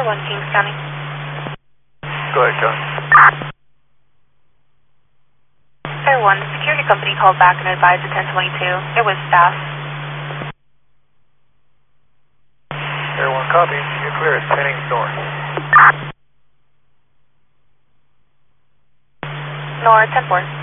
Air 1, Kings County. Go ahead, John. Air 1, the security company called back and advised at 1022. It was staff. Air 1, copy. You're clear at Pennings North. Nora, 10-4.